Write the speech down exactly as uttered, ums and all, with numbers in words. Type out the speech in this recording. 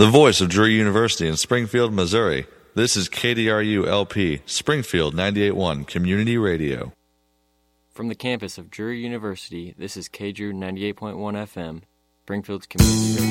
The voice of Drury University in Springfield, Missouri. This is K D R U L P, Springfield ninety-eight point one Community Radio. From the campus of Drury University, this is K D R U ninety-eight point one F M, Springfield's Community Radio.